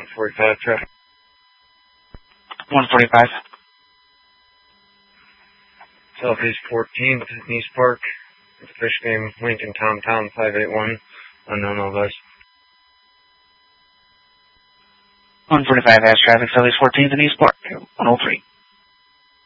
145 traffic. 145. Southeast 14th, East Park. Fish game, Lincoln Tom 581. Unknown LS. 145 has traffic, Southeast 14th and East Park. 103.